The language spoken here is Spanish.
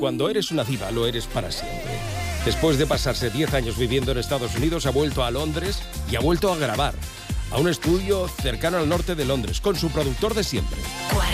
cuando eres una diva, lo eres para siempre. Después de pasarse 10 años viviendo en Estados Unidos, ha vuelto a Londres y ha vuelto a grabar a un estudio cercano al norte de Londres, con su productor de siempre.